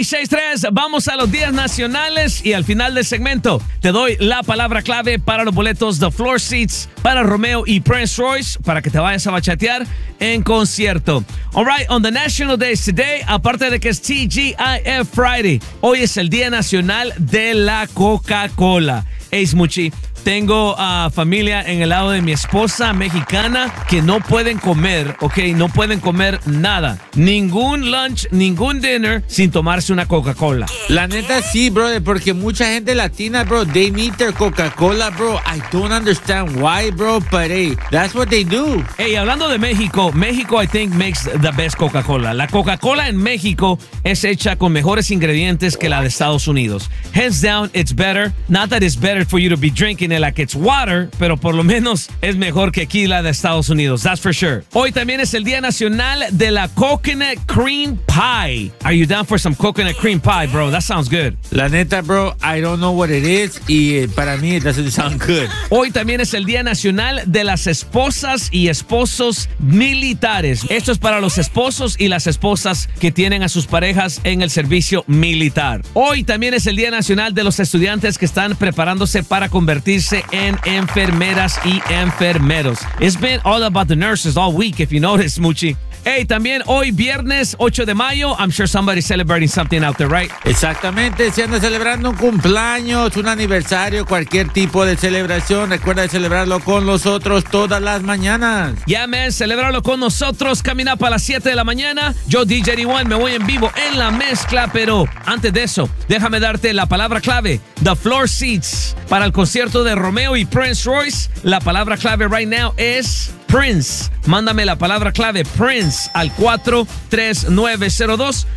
96.3, vamos a los días nacionales y al final del segmento te doy la palabra clave para los boletos The Floor Seats para Romeo y Prince Royce para que te vayas a bachatear en concierto. Alright, on the national days today, aparte de que es TGIF Friday, hoy es el Día Nacional de la Coca-Cola. Hey, Smoochie, tengo familia en el lado de mi esposa mexicana que no pueden comer, ¿ok? No pueden comer nada. Ningún lunch, ningún dinner sin tomarse una Coca-Cola. La neta sí, brother, porque mucha gente latina, bro, they need their Coca-Cola, bro. I don't understand why, bro, but hey, that's what they do. Hey, hablando de México, México I think makes the best Coca-Cola. La Coca-Cola en México es hecha con mejores ingredientes que la de Estados Unidos. Hands down, it's better. Not that it's better for you to be drinking it like it's water, pero por lo menos es mejor que aquí la de Estados Unidos. That's for sure. Hoy también es el Día Nacional de la Coconut Cream Pie. Are you down for some coconut cream pie, bro? That sounds good. La neta, bro, I don't know what it is y para mí it doesn't sound good. Hoy también es el Día Nacional de las Esposas y Esposos Militares. Esto es para los esposos y las esposas que tienen a sus parejas en el servicio militar. Hoy también es el Día Nacional de los estudiantes que están preparándose para convertirse en enfermeras y enfermeros. It's been all about the nurses all week, if you notice, Smoochie. Hey, también hoy viernes 8 de mayo, I'm sure somebody's celebrating something out there, right? Exactamente, si andas celebrando un cumpleaños, un aniversario, cualquier tipo de celebración, recuerda de celebrarlo con nosotros todas las mañanas. Yeah, man, celebrarlo con nosotros, camina para las 7 de la mañana. Yo, DJ D1, me voy en vivo en la mezcla, pero antes de eso, déjame darte la palabra clave, The Floor Seats, para el concierto de Romeo y Prince Royce. La palabra clave right now es Prince. Mándame la palabra clave Prince al 43902.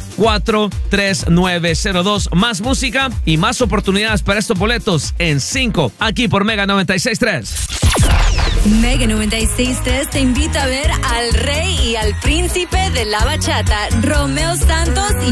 43902. Más música y más oportunidades para estos boletos en 5, aquí por Mega 96.3. Mega 96.3 te invita a ver al rey y al príncipe de la bachata, Romeo Santos y